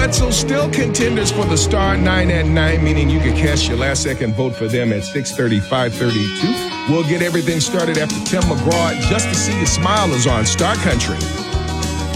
Wetzel still contenders for the Star 9 at 9, meaning you can cast your last-second vote for them at 6:30, 5:32. We'll get everything started after Tim McGraw. Just to See You Smile is on Star Country.